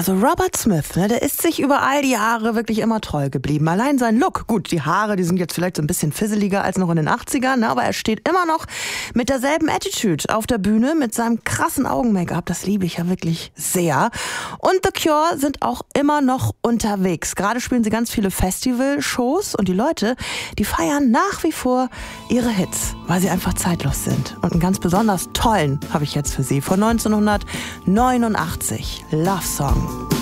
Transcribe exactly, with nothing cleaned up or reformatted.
Also Robert Smith, ne, der ist sich über all die Jahre wirklich immer treu geblieben. Allein sein Look, gut, die Haare, die sind jetzt vielleicht so ein bisschen fisseliger als noch in den achtzigern, ne, aber er steht immer noch mit derselben Attitude auf der Bühne, mit seinem krassen Augen-Make-up. Das liebe ich ja wirklich sehr. Und The Cure sind auch immer noch unterwegs. Gerade spielen sie ganz viele Festival-Shows und die Leute, die feiern nach wie vor ihre Hits, weil sie einfach zeitlos sind. Und einen ganz besonders tollen habe ich jetzt für Sie von neunzehnhundertneunundachtzig. Love Song.